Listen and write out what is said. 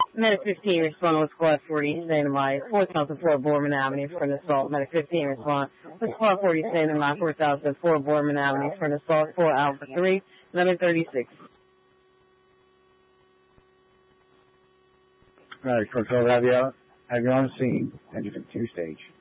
Medic 15 respond with Squad 40 standing by 4004 Borman Avenue for an assault. Medic 15 respond with Squad 40 standing by 4004 Borman Avenue for an assault. 4 Alpha 3, 1136. All right, control, have you on scene. Engine 2 stage.